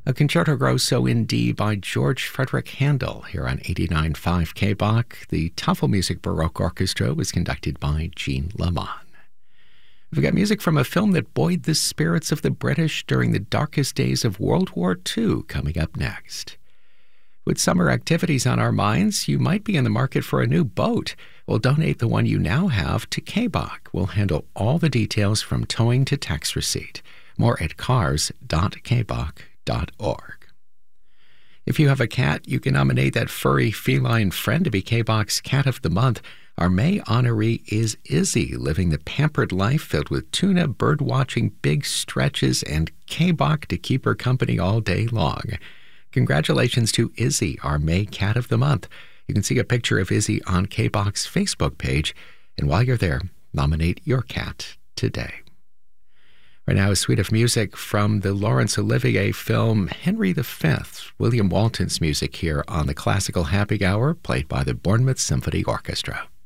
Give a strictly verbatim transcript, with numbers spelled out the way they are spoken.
A Concerto Grosso in D by George Frederick Handel here on eighty-nine point five K B O C. The Tafel Music Baroque Orchestra was conducted by Jean Lemon. We've got music from a film that buoyed the spirits of the British during the darkest days of World War Two coming up next. With summer activities on our minds, you might be in the market for a new boat. We'll donate the one you now have to K B O C. We'll handle all the details from towing to tax receipt. More at cars dot k b o c dot org. If you have a cat, you can nominate that furry feline friend to be K B O C's Cat of the Month. Our May honoree is Izzy, living the pampered life filled with tuna, bird-watching, big stretches, and K B O C to keep her company all day long. Congratulations to Izzy, our May Cat of the Month. You can see a picture of Izzy on K B O C's Facebook page, and while you're there, nominate your cat today. Right now, a suite of music from the Laurence Olivier film Henry the Fifth. William Walton's music here on the Classical Happy Hour, played by the Bournemouth Symphony Orchestra.